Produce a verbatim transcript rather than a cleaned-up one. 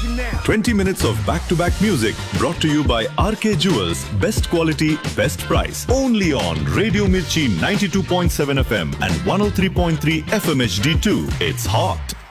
twenty minutes of back-to-back music brought to you by R K Jewels. Best quality, best price. Only on Radio Mirchi ninety-two point seven F M and one oh three point three F M H D two. It's hot.